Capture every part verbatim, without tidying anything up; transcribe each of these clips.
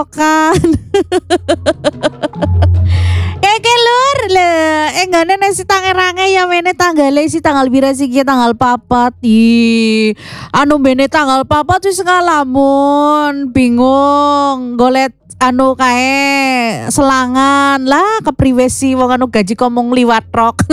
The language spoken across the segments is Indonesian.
kan. Kayak lur le, enggane nasi tangerangnya ya mene tanggale si tanggal bira sih tanggal papat i, anu mene tanggal papat wis ngalamun bingung golet anu kae selangan lah kepriwe sih wong anu gaji komong liwat rok.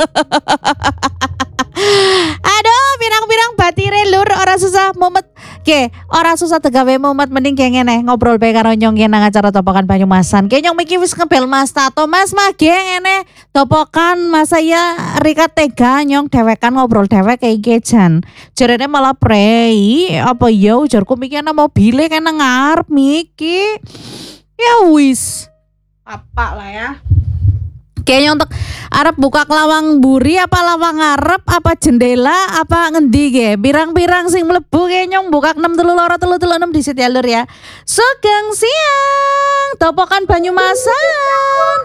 Aduh, pirang-pirang batire lur ora susah mumet. Ke, ora susah tegawe mumet mending kayak ngene ngobrol bae karo nyong nang acara topokan Banyumasan. Ke nyong miki wis ngebel Mas Tato, Mas mage ngene topokan masa ya Rika tega nyong dewekan ngobrol dewek kayak gejan. Jarene malah prei apa ya ujarku miki ana mobile kena ngarep miki. Ya wis. Apa lah ya. Kayaknya untuk Arab buka lawang buri apa lawang ngarep apa jendela apa ngendi ge pirang-pirang sing mlebu kayaknya buka enam telu loro telu telu enam disit ya lur ya. Sugeng siang topokan Banyumasan.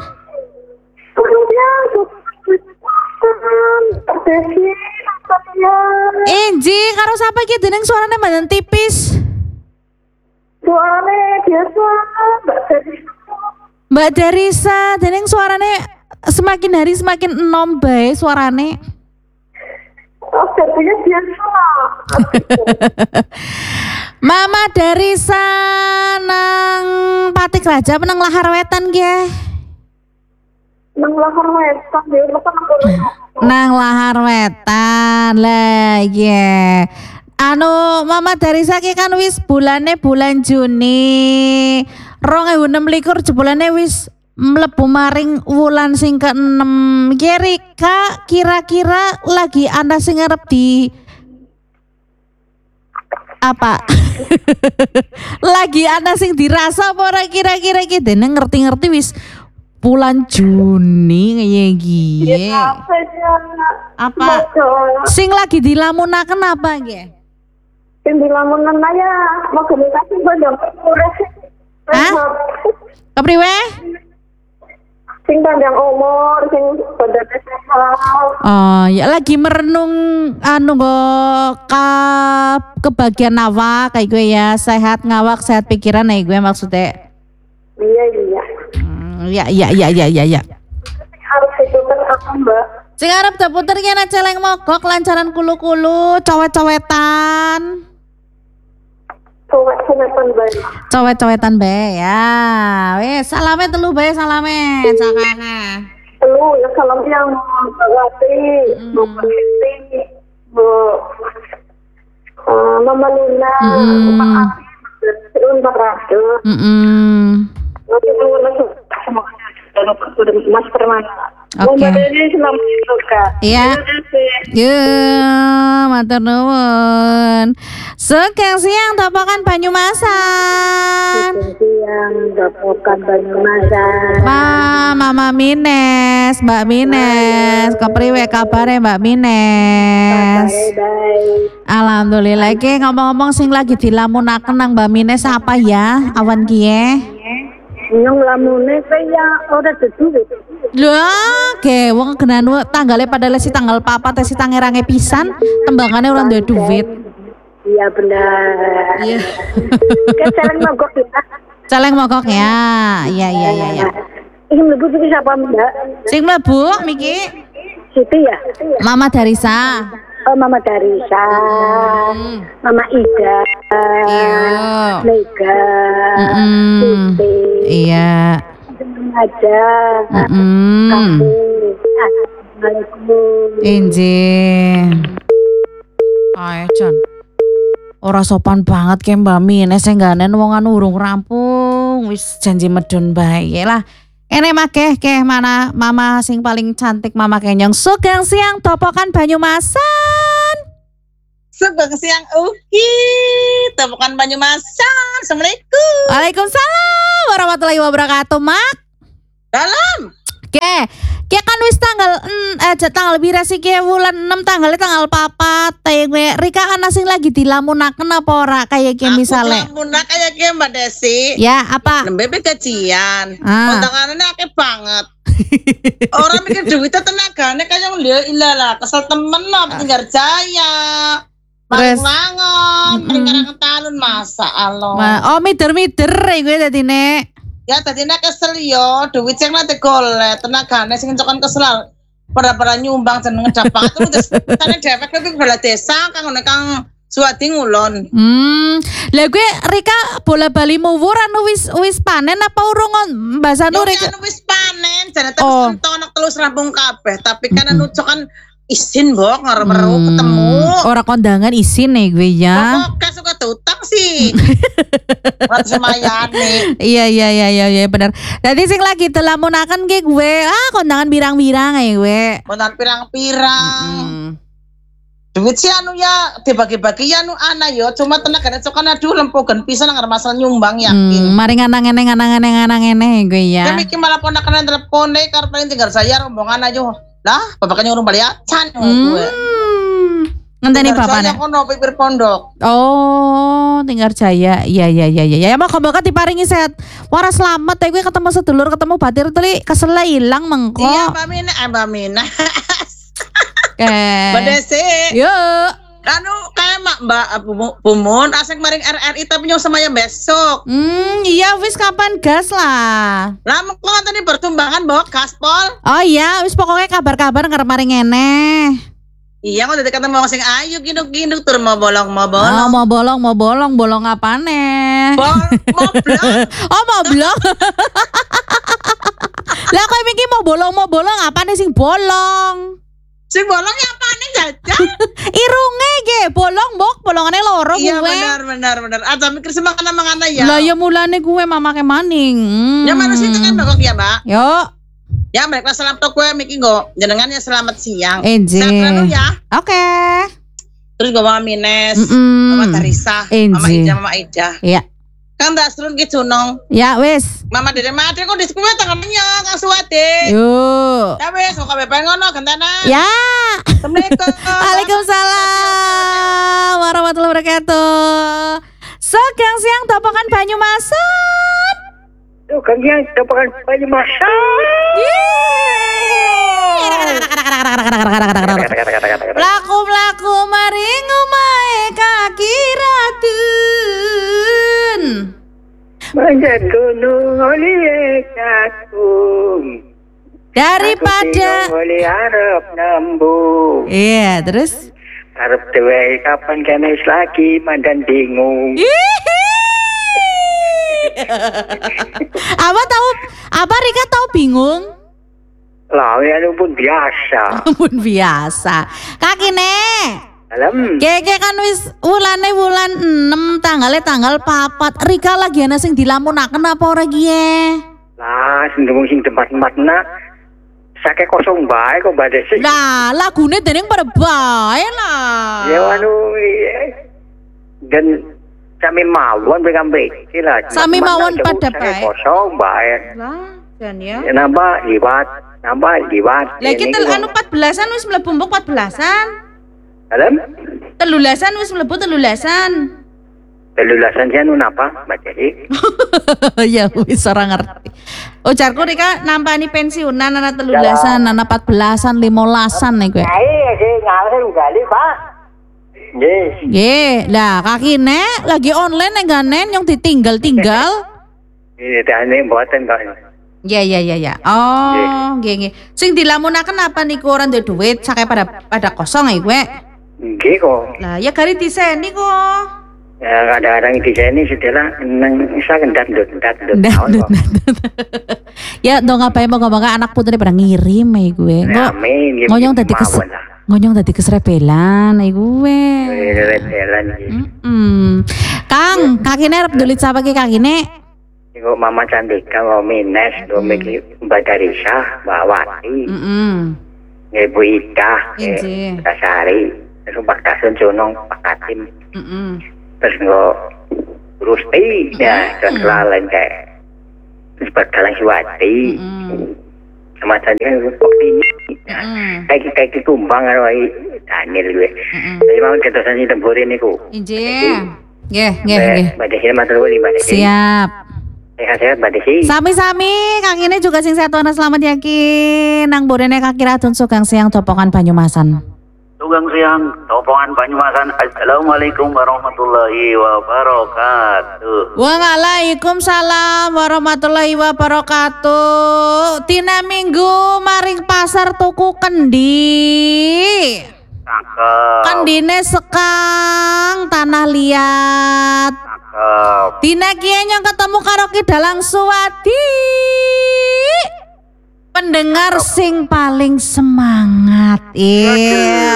Inji karo sapa iki dening suarane mboten tipis. Suarane biasa Mbak Darisa. Mbak Darisa dening suarane semakin hari semakin enom bae suarane. Oh, jadinya biasa. Mama Darisa nang Patik Raja menang lahar wetan ge. Nang lahar wetan ya, masa nang kono. Nang lahar wetan lah ye. Anu Mama Darisa ki kan wis bulane bulan Juni. dua ribu enam belas jebulane wis mlebu maring wulan sing keenem. Rika kira-kira lagi anda sing ngarep di apa? Lagi anda sing dirasa apa ora kira-kira iki dene ngerti-ngerti wis bulan Juni kayak gini. Apa? Sing lagi dilamunaken apa nggih? Sing dilamunan ya mau komunikasi bodong urus. Hah? Kepriwe? Sing panjang umur, sing badan sehat. Oh, ya lagi merenung anu go ka kebagian awak kayak gue ya, sehat ngawak, sehat pikiran ya gue maksudnya. Iya, iya. Hmm, ya, ya, ya, ya, ya, ya. Harus diputer apa, Mbak? Sing arep diputer kena celeng mogok lancaran kulu-kulu, cowet-cowetan. Cowet-cowetan bae. Cowet-cowetan bae ya. Wes salame telu bae salame sakana. Telu ya salam yang Mbak Wati, Bu Siti, Bu uh, Mama Luna, Pak Afi, Mbak Rado. Heeh. Nanti kalau sama Mas Permana. Oke. Mbak Deni selamat juga. Iya. Ya, matur nuwun. Sugeng siang topokan Banyumasan. Siang topokan Banyumasan. Ma, Mama Mines, Mbak Mines. Kepriwe kabare Mbak Mines? Baik. Alhamdulillah. Iki ngomong-ngomong sing lagi dilamunaken nang Mbak Mines apa ya? Awan kiye? Nyong lamune kaya ora duwe. Lah, ge wong genan tanggale padahal si tanggal papat si tangerange pisan, tembangane ora duwe duit. Iya benar. Iya. Keceleng mogok ya. Celeng mogok ya. Iya iya iya iya. Iki mlebu iki sapa, Mbak? Sing mlebu Miki Siti ya? Mama Darisa. Oh, Mama Darisa. Hmm. Mama Ida. Iya. Mega. Mm-mm. Siti. Iya. Aja. Mm-mm. Kamu. Assalamualaikum. Injih. Ayo Jan. Ora sopan banget ke Mbak Mines engganen wong anu urung rampung wis janji medun bae lah. Ene makeh keh mana mama sing paling cantik Mama Kenyong. Sugeng siang topokan Banyumasan. Sugeng siang uhi topokan Banyumasan. Assalamualaikum. Waalaikumsalam warahmatullahi wabarakatuh Mak. Dalam. Ke, ke kan wis tanggal en, eh tanggal bira sih ke bulan enam tanggalnya tanggal papat. Kayak gue Rika ana sing lagi dilamunaken apa ora kayak ke misale. Aku dilamunak kayak ke Mbak Desi. Ya apa? Lembebe gajian. Ah. Kontangannya akeh banget. Orang mikir duitnya tenaganya kayak liya ilalah kesel temen lah tinggal jaya. Paling Terus? wangon, paling Mm-mm. karang talon masa alo. Ma, oh mider-mider gue tadi nek. Ya tadi nak kesel yo, duit sing nanti golek, tenagane sing cokan kesel. Pada-pada nyumbang jeneng ngedapang itu terus tane dewek tapi bola desa kang ngono kang suwadi ngulon. Hmm, lah gue Rika bola bali mawur anu wis wis panen apa urung Mbak Sanu Yo Rika? kan wis panen, jane Oh. terus entok telus rampung kabeh, tapi kan anu cokan isin mbok ngarep-ngarep Hmm, ketemu. Ora kondangan isin nih gue ya. Pokoknya suka utang sih. Ora semayane. Iya iya iya iya iya benar. Tadi sing lagi telamunaken ge gue ah kondangan birang-birang ya gue. Kondangan pirang-pirang. Hmm. Duit sih anu ya dibagi-bagi ya anu ana yo, cuma tenagane cokan aduh lempogan pisan nang masalah nyumbang yakin. Hmm, mari nganang-ngene nganang-ngene nganang-ngene gue ya. Ya mikir malah ponakan telepon deh karena paling tinggal saya rombongan aja. Lah, bapaknya urung baliacan gue. Hmm. Ngenteni Tinggal bapaknya. saya kono pipir pondok. Oh, Tinggal Jaya. Iya iya iya iya. Ya moga-moga diparingi sehat. Waras selamat ya gue ketemu sedulur, ketemu batir tuli kesela ilang mengko. Iya, Mbak Mina, eh, Mbak Mina. Eh. Mbak Desi. Yuk. Anu kayak mak Mbak Pumu- Pumun asik maring R R I tapi nyong semaya besok. Hmm, iya wis kapan gas lah. Lah mengko tadi pertumbangan bawa gaspol. Oh iya, wis pokoknya kabar-kabar ngarep mari ngene. Iya, kok dadi ketemu sing ayu ginuk-ginuk tur mau bolong mau Oh, bolong. mau bolong, mau bolong, bolong apane? Bol, mau blong. Oh, mau bolong. Lah kok mikir mau bolong, mau bolong apane sing bolong? Sing bolong ya apane jajan? Irunge ge, bolong bok, bolongane loro Iya gue. benar benar benar. Ada mikir semangana mangana ya. Lah ya mulane gue mamake maning. Hmm. Ya manusia itu kan bakok ya, Mbak. Yuk, Ya mereka salam to kue miki go. Jenengan ya selamat siang. Enje. Sehat selalu ya. Oke. Terus gue Mama Mines, Mm-mm. Mama Tarisa, Mama Enje. Ida, Mama Ida. Iya. Kan tak serun gitu nong. Ya wis. Mama Dede Made kok diskusi tangannya kang suwade. Yuk. Ya wis, kok kabeh pengen ngono gentana. Ya. Assalamualaikum. Waalaikumsalam warahmatullahi wabarakatuh. Segang siang topokan Banyumasan. Tuh kang yang tepakan banyak masa. Laku-laku maring omahe kaki ratun. Manjat gunung oleh katung. Daripada oleh Arab nambung. iya terus Arab dewe kapan kena lagi mandan bingung. apa tahu apa Rika tahu bingung. Lah ya itu pun biasa. Pun biasa. Kaki nek. Alam. Keke kan wis wulane wulan enam tanggalnya tanggal papat. Rika lagi ana sing dilamunaken apa ora gie? Lah sing ngomong sing tempat-tempat nak. Sake kosong bae kok badhe sih. Lah lagune dening pada bae lah. Ya anu iya. Dan sami mawon begambe kira. Sami mawon pada Sake bae. kosong bae. Lah dan ya. Ya nambah liwat, nambah liwat. Lah kita anu empat belasan wis mlebu mbok empat belasan. Alam. Telulasan wis mlebu telulasan. Telulasan jan napa baca iki. Ya wis ora ngerti. Ujarku Rika nampani pensiunan anak telulasan, anak empat belasan, limolasan nih gue. Ai sih ngalih gali, Pak. Yes. Ye, lah kakine lagi online nih ganen yang ditinggal-tinggal. Ini tane mboten kok. Ya ya ya ya. Oh, nggih nggih. Sing dilamunaken apa niku ora duwe duit, sakai pada pada kosong ya gue. Nggih kok. Lah ya gari diseni kok. Ya kadang-kadang di sini setelah nang isa kendat kendat Nah, nah, nah, nah. Ya dong ngapain moga-moga anak putri pada ngirim ya gue. Ngo, Amin. ngonyong tadi kes ngonyong tadi kesrepelan ya gue. Jalan iki. Hmm. Kang, kakine arep dulit sapa ki kakine? Iku Mama Cantika mau Mines, do miki Mbak Darisa, Mbak Wati, Heeh. Ibu Ida, Inji. Mbak Sari, terus Pak Kasun Junong, Pak Katim, Heeh. terus nggak Rusti, ya, terus kelalen kayak terus Bakalang Siwati, Heeh. sama tadi kan waktu ini, Heeh. kayak kayak tumbang karo Daniel gue. Heeh. Tapi mau keterusan ini tempurin niku. Inji. Nggih, nggih, nggih. Mbak Desi matur nuwun Mbak Desi. Siap. Sehat-sehat Mbak Desi. Sami-sami, Kang ini juga sing sehat wana selamat yakin. Nang borene kaki ratun sugang siang topokan Banyumasan. Tunggu Sugeng Siang, Topongan Banyumasan. Assalamualaikum warahmatullahi wabarakatuh. Waalaikumsalam warahmatullahi wabarakatuh. Tina minggu maring pasar tuku kendi. Cakep. Kendine sekang tanah liat. Cakep. Tina kiye nyong ketemu karo Ki Dalang Suwadi. Pendengar sing paling semangat. Iya.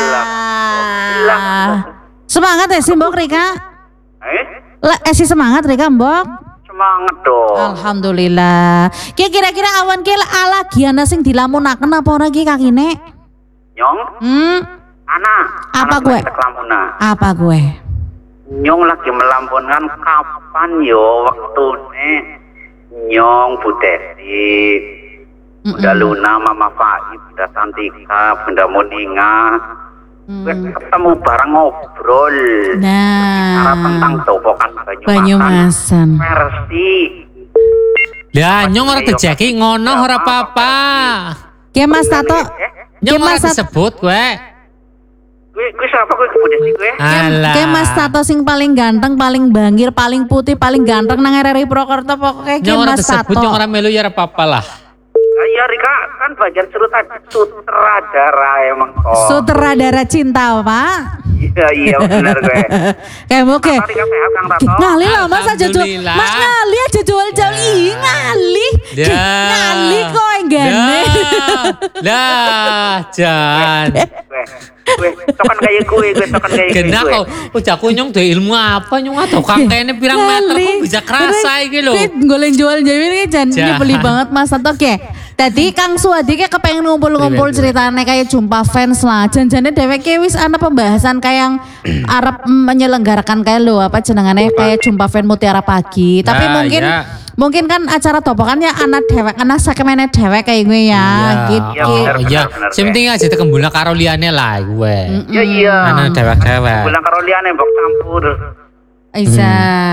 Semangat ya sih Mbok Rika? Eh? Lah eh si semangat Rika Mbok? Semangat dong. Alhamdulillah. Ki kira-kira awan ki ala giana sing dilamunaken apa ora ki kakine? Nyong? Hmm, Ana. Apa anak gue? lagi Lamuna. apa gue? Nyong lagi melampunkan kapan yo waktune Nyong Budesi. Bunda Luna, Mama Fai, Bunda Santika, Bunda Moninga. Hmm. Ketemu bareng ngobrol. Nah, Cara tentang topokan Banyumasan. Banyumasan. Versi. Ya, nyong ora dijeki ngono ora apa-apa. Ki Mas Tato, Nyong ora Mas Tato- disebut kowe. Gue gue siapa gue kemudian sih gue? Alah. Ki Mas Tato sing paling ganteng, paling bangir, paling putih, paling ganteng nang R R I Purwokerto pokoknya Ki Nyong ora Mas disebut, Tato. nyong ora melu ya ora apa-apa lah. Iya Rika kan bagian sutradara sutradara emang kok. Sutradara cinta, Pak. Iya iya benar gue. Kayak oke. Rika sehat Kang Tato. Ngali lah Mas aja jual. Alhamdulillah. Mas ngali aja jual-jual ih ngali. Ya. Ngali kok enggane. Lah, jan. Gue gue tokan kayak gue gue tokan kayak gue. Kena kok ujaku nyong duwe ilmu apa nyong atau kangkene pirang meter kok bisa kerasa iki lho. Goleng jual jadi ini jan Jan. beli banget Mas Tato ke. Tadi Kang Suwadi ke kepengen ngumpul-ngumpul ceritanya kayak jumpa fans lah. Janjane dheweke wis ana pembahasan kayak yang Arab menyelenggarakan kayak lo apa jenengane kayak jumpa fan Mutiara Pagi. Tapi Nah, mungkin ya. mungkin kan acara topokan ya anak dewek, anak sakemene dewek kayak gue ya, gitu. Iya, Oh bener, iya, bener, sing penting aja tekembulna karo liyane lah gue. Iya iya. Ana dewek-dewek. Bulan karoliane mbok campur. Bisa.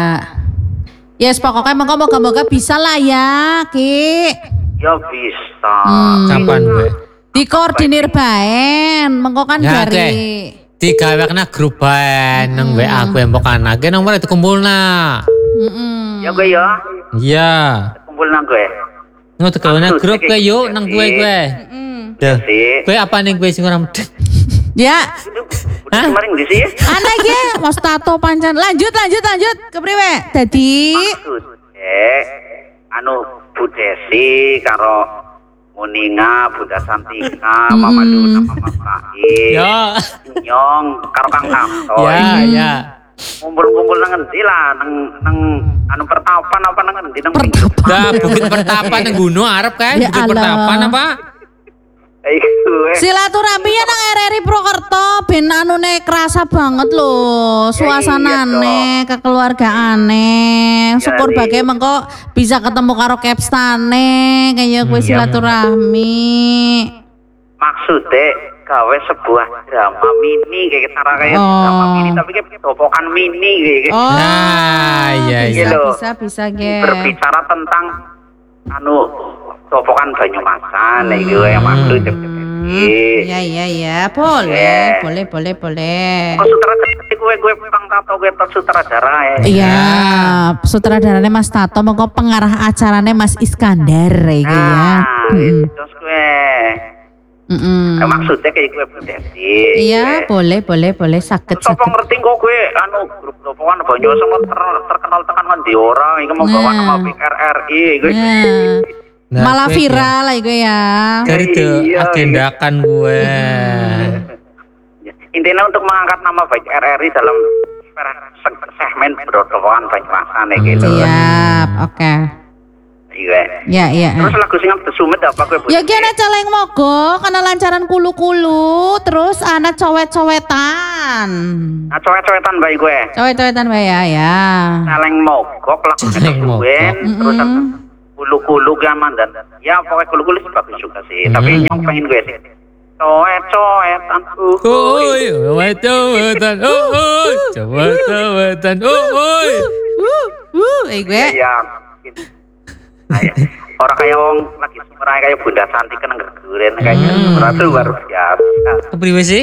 Yes, pokoknya monggo moga-moga bisa lah ya, Ki. Ya bisa. Hmm. Kapan gue? Dikoordinir baen, mengko kan Ya, dari digawekna grup bae nang W A gue mbok anake nomor itu kumpulna. Mm-mm. Ya gue ya. Iya. Kumpul nang gue. Ngono tegawena grup gue yuk nang gue gue. Mm. Duh. Si. Gue apa nih gue sing ora medhek. Ya, Udah kemarin di sini. anak ya, Mas Tato pancan. Lanjut, lanjut, lanjut. Kepriwe? Tadi Maksudnya anu Budesi karo Muninga, Bunda Santika, Mama Luna, Mama Fai. Ya. Nyong karo Kang Tato. Ya, ya. Ngumpul-ngumpul nang endi lah nang nang anu pertapan apa nang endi nang Dah bukit pertapan nang gunung Arab kan? Ya Bukit Allah. pertapan apa? Eh gue. silaturahminya nang R R I Purwokerto ben anune kerasa banget loh suasanane kekeluargaane syukur Iya, bagai mengko bisa ketemu karo capstane kayak gue silaturahmi Maksudnya gawe sebuah drama mini kayak cara kayak Oh. drama mini tapi kayak topokan mini kayak oh Nah, iya, bisa iya. bisa bisa ge berbicara tentang anu topokan Banyumasan hmm. gitu yang maksud iya iya iya boleh Yeah. boleh boleh boleh kok sutradara gue gue Kang Tato gue tak sutradara ya iya sutradaranya Mas Tato mengko pengarah acaranya Mas Iskandar ya ya nah Mm-mm. terus gue Mm-mm. eh, maksudnya kayak gue Budesi Iya, boleh, boleh, boleh, sakit, Sopo sakit. ngerti kok gue anu grup topokan Banyumasan mau ter- terkenal tekan di orang ini mau bawa Nah. nama Big R R I gue Nah, Nah, malah gue viral lah gue ya. Dari itu Iya, agendakan gue. intinya untuk mengangkat nama baik R R I dalam se- segmen bertopokan Banyumasan ya gitu Siap, oke. iya Ya, ya. terus lagu sing besumet apa gue Ya ki anak caleng mogok, karena lancaran kulu-kulu, terus anak cowet-cowetan. nah cowet-cowetan baik gue Cowet-cowetan Mbak ya, ya. caleng mogok lagu Caleng kesuwen terus Mm-mm. kulu-kulu gaman dan ya pokoknya kulu-kulu sih bagus juga sih Hmm. tapi yang pengen gue sih coet-coetan uh, Oi, wetan, oi, coba wetan, oi. Uh, uh, eh gue. ya nah, ya. orang kayak wong lagi sumberai kayak Bunda Santi kan ngeguren kayak Hmm. gitu tuh baru biasa Kepriwe sih? ya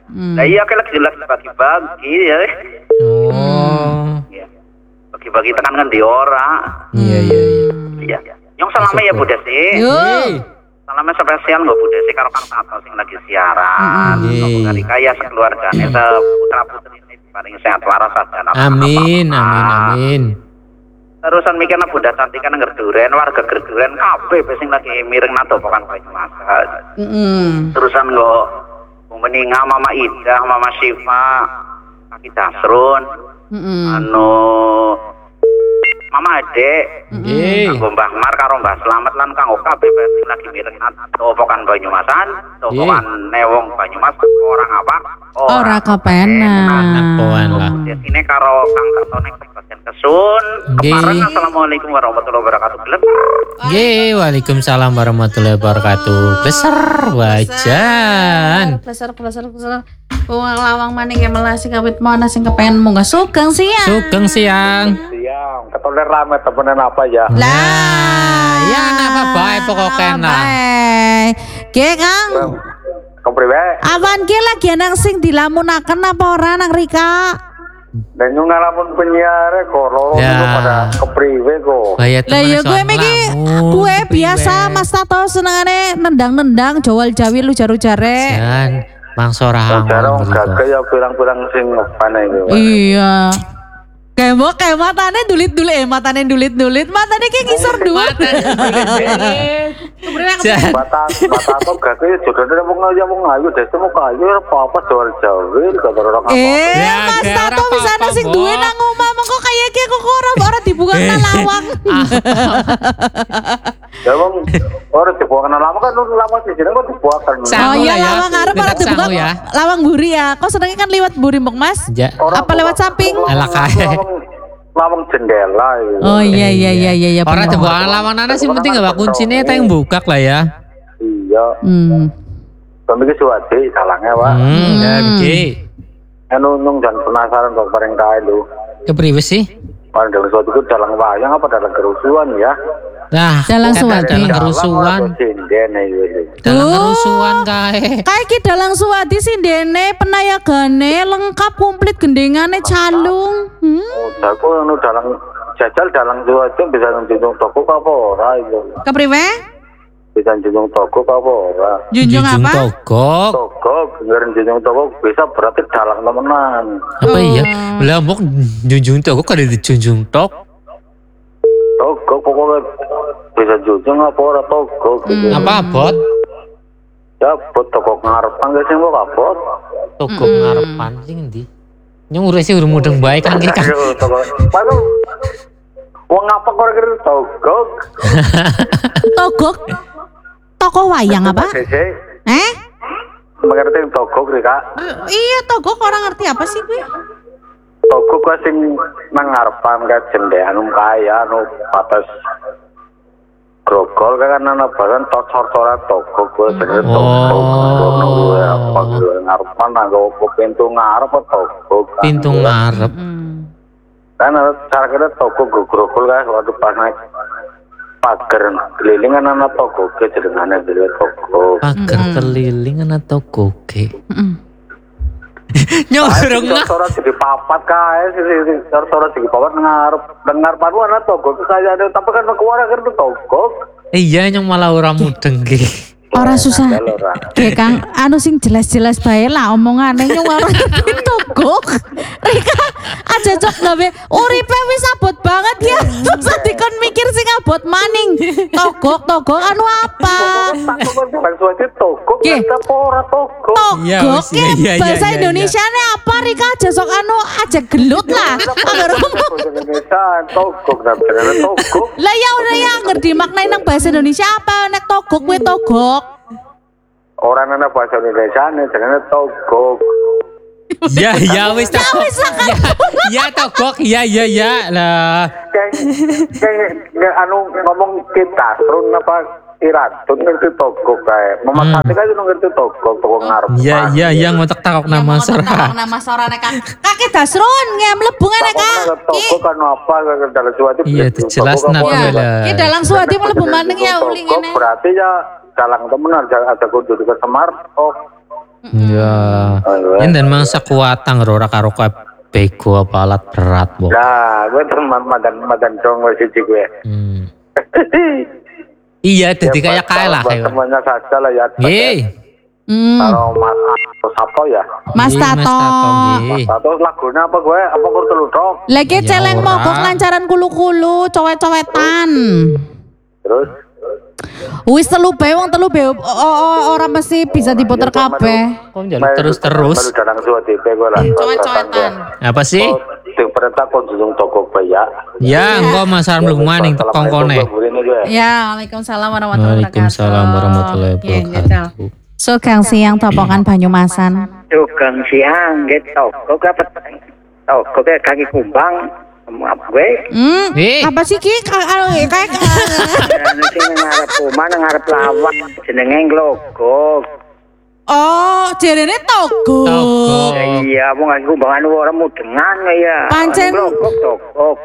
Hmm. Lah iya kan lagi jelas bagi-bagi ya. Oh. Iya. Bagi-bagi tekan kan di ora. Iya iya iya. Iya. Yang selama ya Bu Desi. Yo. Salam spesial nggak Bu Desi karo Kang Tato sing lagi siaran. Mm-hmm. Dari kaya sekeluargane seputra putri ini paling sehat waras saja. Amin amin amin. Terusan mikirna Bunda Cantika nang Gerduren, warga Gerduren kabeh sing lagi miring nang Topokan Banyumas. Mm-mm. Terusan nggo Bu Meninga, Mama Ida, Mama Syifa, Kaki Dasrun, Mm-mm. anu Mama Ade, Nggih. Kanggo Mbah Mar karo Mbah Slamet lan kanggo kabeh sing lagi mireng Topokan Banyumasan, Topokan Newong Banyumas orang apa? Ora kepenak. Napoan lah. Ini karo Kang Tatone Kabupaten Kesun. Nggih. Kepareng Assalamualaikum warahmatullahi wabarakatuh. Nggih, waalaikumsalam warahmatullahi wabarakatuh. Besar wajan. Pleser pleser pleser. Wong lawang maning ya melasi kawit mana sing kepengen munggah sugeng siang. Sugeng siang. Siang, ketulir rame temenan apa ya? Lah, ya apa bae pokoknya nah. Bae. Ge Kang, Kepriwe? awan ki lagi nang sing dilamunaken apa ora nang Rika? Dan yung ngalamun penyiar kok loro Ya. itu pada kepriwe kok. Bayat Lah ya gue miki gue biasa Mas Tato senengane nendang-nendang jawal-jawi lu jaru-jare. Jan, Bang Sorahang. Jarang gak ya bilang-bilang sing apa itu. Iya. Kayak mau kayak matanya dulit-dulit, eh matanya dulit-dulit, matanya kayak ngisor duit. Jan, Bata bata tuh gak ya jodoh dari wong aja wong ayu deh temu kayu apa-apa jual-jual kata orang apa. Eh, Ya, Mas gak Tato apa-apa, bisa ana sing Mbok. duwe nang omah mengko kaya ki kok ora ora dibuka nang lawang. Ya wong orang dibuang lama kan lu lama sih jadi kok dibuangkan. Oh Sangu iya lah ya. lawang arep ora Dekat dibuka. sangu ya. Lawang buri ya. Kok senengnya kan liwat buri Mbok Mas? Ja. Apa lewat samping? Alah, kae. Lawang jendela. Gitu. Oh iya iya iya iya iya. Orang bener. coba lawan anak sih penting gak kuncinya itu yang buka lah ya. Iya. Hmm. Kami ke suwati salangnya pak. Hmm, ya oke. Anu nung dan penasaran kok bareng kae lu. Kepriwe sih? Orang dalam suatu itu dalang wayang apa dalang kerusuhan ya? Nah, Dalang kata Suwadi. dalang kerusuhan. Sinden gitu. Dalang Tuh. kerusuhan kae. Kayak ki dalang suwadi sindene penayagane lengkap komplit gendengane calung. Hmm. Oh, jago anu dalang jajal dalang suatu bisa njunjung toko apa ora itu. Kepriwe? Bisa njunjung toko apa ora. Junjung Junjung apa? togok. Toko, dengerin njunjung toko bisa berarti dalang temenan. Apa iya? Oh. Lah mbok junjung togok kada dijunjung tok. Toko pokoknya bisa njunjung apa ora toko gitu. Apa bot? Ya, buat toko ngarepan gak sih mau kapot? Togok ngarepan sing endi? Nyong urus sih urung mudeng bae kan iki kan. Aduh, toko. Paling wong apa kok kira toko? Togok. Toko wayang apa? Sih, Eh? mengerti toko kira. Iya togok orang ngerti apa sih gue? Toko ku sing nang ngarepan ka jendean um kaya anu batas grogol kan ana baran tor-toran toko ku jenenge toko. Ngono ya apa ku ngarepan nggo pintu ngarep apa toko. Pintu ngarep. Hmm. Kan ada cara kira toko grogol kan waktu pas naik pagar keliling kan ana toko ke jenengane dhewe toko. Pagar keliling ana togok. Mm-mm. Nyong urung ngah. Tora jadi papat kae sih tora jadi papat ngarep dengar padu ana toko kekayaan tapi kan keluar kan toko. Iya nyong malah ora mudeng ki. Ora susah. Oke Kang, anu sing jelas-jelas bae lah omongane nyong ora ngerti togok. Rika aja cok gawe uripe wis abot banget ya. Terus dikon mikir sing abot maning. Togok, togok anu apa? Toko Oke. kita ora toko. Iya, Togok wis, iya, iya, ya bahasa iya, iya. Indonesiane apa Rika aja sok anu aja gelut lah. Agar ngomong. Indonesia toko dan jenenge toko. Lah ya udah ya ngerti maknanya nang bahasa Indonesia apa nek togok kuwi togok. Orang ana bahasa Indonesia ne jenenge toko. Ya ya wis Ya togok. wis lah kan. Ya, ya togok. Ya ya ya lah. Kayak kayak anu ngomong kita terus apa iratun ngerti toko kae. Mama Fatika itu ngerti toko toko ngarep. Ya ya ya ngotak takok nama Sora. Nama Sora nek Kaki Dasrun nggak mlebu ngene Kak. Toko kan apa dalam suatu Iya, itu jelas nama Ya, lah. ki dalang suwati mlebu maning ya uli Toko ngene. berarti ya dalang temen ada ada kudu ke Semar. Oh, Ya. Ini dan mangsa kuatang ora karo bego apa alat berat bo. Nah, gue teman madan madan dong masih gue. Hmm. Iya, jadi kayak kayak lah kayak. Temannya saja lah ya. Ye. Hmm. Kalau Mas Sato ya. Mas Ye, Tato. ye. Tato lagunya apa gue? Apa gue teludok? Lagi Ya celeng ora. mogok lancaran kulu-kulu, cowet-cowetan. Terus? Wis telu bae wong telu bae o- o- ora mesti bisa diputer kabeh. Kok njaluk terus-terus? Baru jarang suat T V gue lah. Cowet-cowetan. Apa sih? Sing perintah konsumsi toko ya. Ya, engko masalah mlebu maning tekong kone. Ya, Waalaikumsalam warahmatullahi wabarakatuh. Waalaikumsalam warahmatullahi Oke, wabarakatuh. Sugeng siang topokan Banyumasan. Sugeng siang gitu. Kok apa? Oh, kok kaki kumbang apa gue? Hmm, Eh. apa sih ki? Ka- anu, Kayak Nanti ngarep rumah ngarep lawak jenenge glogok. oh, jerene togo. Togo. Iya, mau ngasih kumbangan orang mudengan ya. Pancen- glogok togok.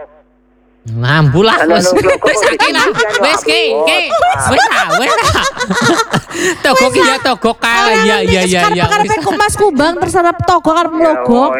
Ngambu lah Anu, wis. anu, glogok Wis saiki lah. Wis ki, ki. Wis ah, wis ah. Togok iya togok kalah. Iya iya iya iya. Karep-karep kok Mas Kumbang terserap togo karep mlogok.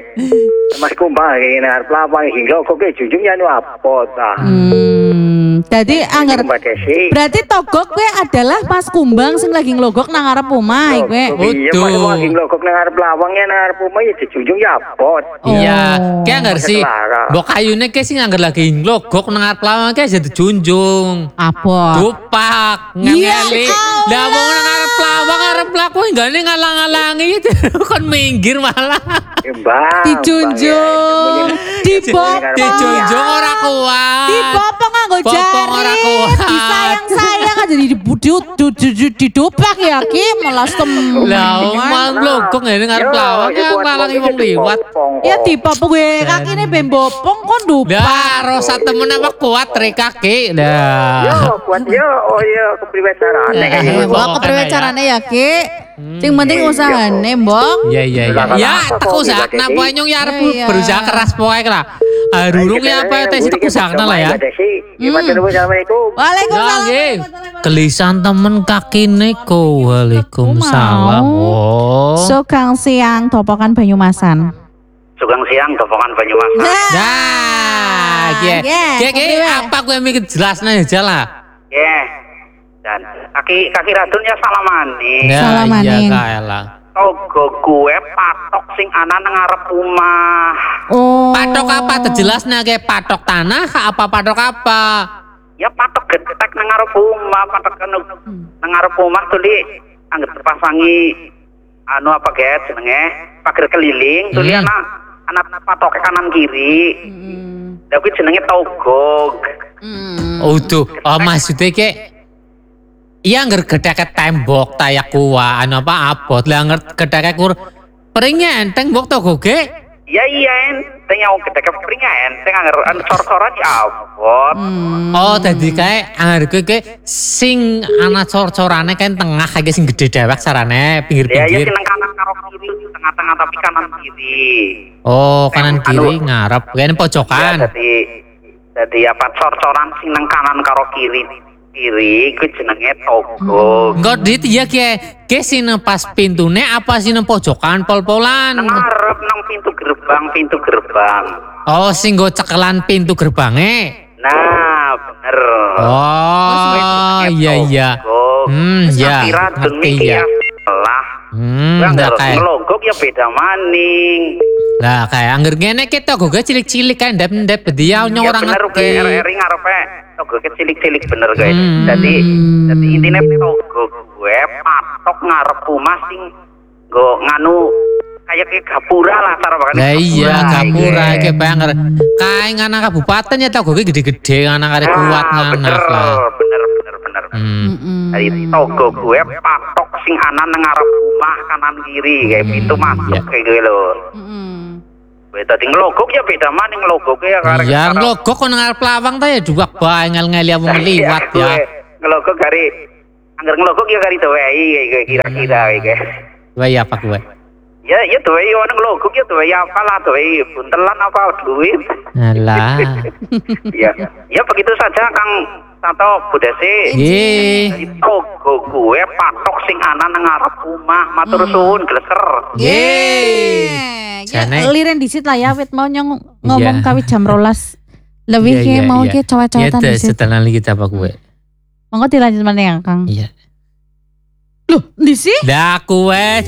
Mas kumbang ini ngarep lawak iki glogok ke junjungnya anu apa ta? Hmm, jadi anggar Mbak Desi. berarti togok kowe adalah Mas Kumbang sing lagi nglogok nang ngarep omah kowe. Iya, Betul. mas lagi glogok nang ngarep lawangnya nang ngarep rumah ya dijunjung ya apa? Iya, Oh. kayak anggar sih. Kelara. Mbok kayune ke sing anggar lagi nglogok nang arep lawang ke jadi junjung. Apa? Dupak, Iya, ngeli. Allah. Lah wong nang arep lawang arep laku enggane ngalang-alangi itu kon minggir malah. Ya, Bang. Dijunjung, dibopong. Dijunjung ora kuat. Dibopong nganggo Bopong jari. ora kuat. Disayang-sayang aja dibudut didupak ya Ki, malah tem. Lah omang logok ngene ngarep lawang ya ngalangi wong liwat. Ya dipopong gue kakine ben bopong kon dupak. Lah rosa temen apa kuat rek kaki. Lah. Yo, kuat yo, oh yo, kepriwe carane Eh, kayak Eh, gitu. mbok kepriwe carane ya Ki? Sing penting usahane, Mbok. Iya iya iya. Ya, teku sak napa nyong ya arep Iya. berusaha keras pokoke lah. Arurung ya apa tes teku sakna lah ya. Gimana dulu Assalamualaikum. Ya Waalaikumsalam. nggih. Gelisan temen kakine ko. Waalaikumsalam. Oh. Sugeng siang topokan Banyumasan. Sugeng siang topokan Banyumasan. Nah, Iya, ya. Ki kepriwe? apa gue mikir jelasnya aja lah. Ya. Dan kaki kaki radunnya salamane. Ya, Salamaning. iya kae lah. Togo gue patok sing ana nang ngarep rumah. Oh. Patok apa terjelasnya kayak patok tanah apa patok apa? Ya patok getek nang ngarep rumah, patok anu nang ngarep rumah tuh li anggap terpasangi anu apa guys jenenge pagar keliling tuh li Hmm. anak anak patok kanan kiri. Hmm. Tapi jenenge togog. Hmm. Oh tuh, oh maksudnya kayak iya anggar gedeke tembok tayak kuwa anu apa abot lah anggar gedeke kur peringan tembok to goge. Iya iya enteng yang getek pringnya enteng anggar anu cor-coran ya abot. Hmm. Oh tadi kayak anggar gue kayak sing ana cor-corane kan tengah kayak sing gede dewek sarane Ya ya pinggir-pinggir. seneng kanan karo kiri, tengah-tengah tapi kanan kiri. Oh kanan Anu- kiri ngarep kayaknya Ya pojokan. jadi jadi apa cor-coran sing nang kanan karo kiri kiri ku jenenge togog. Enggak dit ya kayak kayak sini pas pintune apa sini pojokan pol-polan. Nang ngarep nang pintu gerbang, pintu gerbang. Oh sing go cekelan pintu gerbangnya. Nah, bener. Oh iya iya. Togog. Hmm ya Kira ngerti demi ya. lah. Hmm Lah udah kayak ngelogok ya beda maning. lah kayak angger ngene kita gue cilik-cilik kan ndep-ndep dia Ya orang bener gue ngerti. R R I ngarepe togok cilik-cilik bener guys. Hmm. Jadi jadi intine togok gue patok ngarep rumah sing go nganu kayak kayak gapura lah cara bahkan. Lah iya gapura iki banger. Kae ngana kabupaten ya tau gue gede-gede ngana kare kuat ngana bener, lah. bener bener bener. Hmm. Mm-mm. Jadi togo gue patok sing ana nang ngarep rumah kanan kiri kayak pintu masuk iya. kayak gitu loh. Mm-mm. Gue tadi ngelogok ya beda maning ngelogok ya karek. Ya nglogok kon ngarep lawang ta ya duwak bae ngel-ngeli wong liwat ya. Ngelogok kari anggar ngelogok ya kari dewei kayak kira-kira kayak. Wah ya apa gue? Ya ya dewei ono ngelogok ya dewei apa lah dewei buntelan apa duit. Alah. Ya ya begitu saja Kang Tato budesi. Nggih. Toko gue patok sing ana nang ngarep omah. Matur suwun gleser. Nggih. Jane. Liren disit lah ya wit mau nyong ngomong Iya. kawit jam rolas. Lebih Iya, ke iya, mau iya. ke cowok-cowokan Ya disit. setelah kita apa gue. Monggo dilanjut mana ya Kang? Iya. Loh, disit? Dah kue